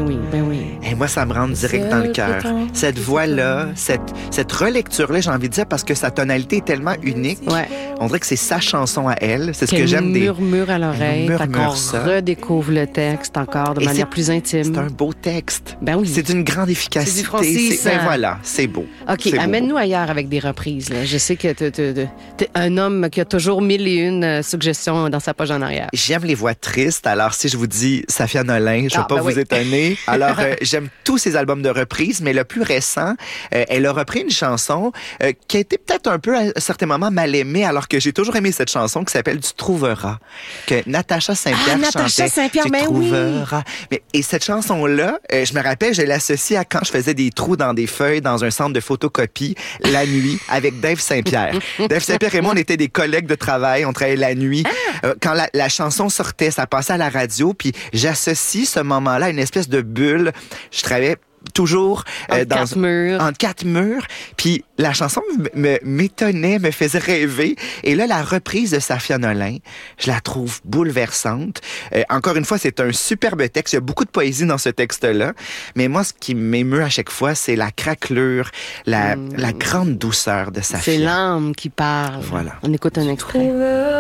ben oui. Et moi, ça me rentre direct dans le cœur. Cette voix-là, cette relecture-là, j'ai envie de dire, parce que sa tonalité est tellement unique. Ouais. On dirait que c'est sa chanson à elle. C'est ce Qu'elle que j'aime des... murmure à l'oreille, Elle nous fait murmure qu'on ça. redécouvre le texte encore de Et manière c'est- plus intime. C'est un beau texte. Ben oui. C'est d'une grande efficacité. C'est du Francis, Ben hein. voilà, c'est beau. OK, C'est beau. amène-nous ailleurs avec des reprises. Là. Je sais que t'es un homme qui a toujours 1001 suggestions dans sa page en arrière. J'aime les voix tristes, alors si je vous dis Safia Nolin, je ne vais pas ben vous oui. étonner. Alors, j'aime tous ses albums de reprises, mais le plus récent, elle a repris une chanson qui a été peut-être un peu à certains moments mal aimée, alors que j'ai toujours aimé cette chanson qui s'appelle « Tu trouveras », que Natacha Saint-Pierre Natacha chantait. Saint-Pierre, Tu ben oui. trouveras. Et cette chanson-là, je me rappelle, je l'associe à quand je faisais des trous dans des feuilles dans un centre de photocopie la nuit avec Dave Saint-Pierre. Dave Saint-Pierre et moi, on était des collègues de travail, on travaillait la nuit. Quand la chanson sortait, ça passait à la radio, puis j'associe ce moment-là à une espèce de bulle. Je travaillais toujours entre quatre murs. Puis la chanson m'étonnait, me faisait rêver. Et là, la reprise de Safia Nolin, je la trouve bouleversante. Encore une fois, c'est un superbe texte. Il y a beaucoup de poésie dans ce texte-là. Mais moi, ce qui m'émeut à chaque fois, c'est la craquelure, la grande douceur de Safia. C'est l'âme qui parle. Voilà. On écoute un extrait.